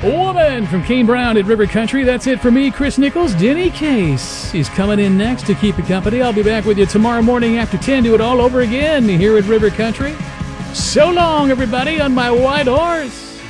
Woman from Kane Brown at River Country. That's it for me, Chris Nichols. Denny Case is coming in next to keep you company. I'll be back with you tomorrow morning after 10. Do it all over again here at River Country. So long, everybody, on my white horse.